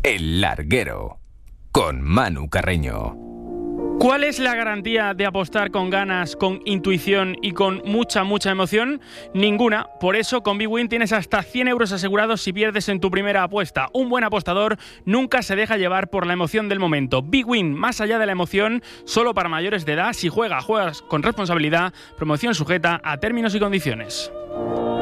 El Larguero, con Manu Carreño. ¿Cuál es la garantía de apostar con ganas, con intuición y con mucha emoción? Ninguna. Por eso con Big Win tienes hasta 100 euros asegurados si pierdes en tu primera apuesta. Un buen apostador nunca se deja llevar por la emoción del momento. Big Win, más allá de la emoción, solo para mayores de edad. Si juegas con responsabilidad. Promoción sujeta a términos y condiciones.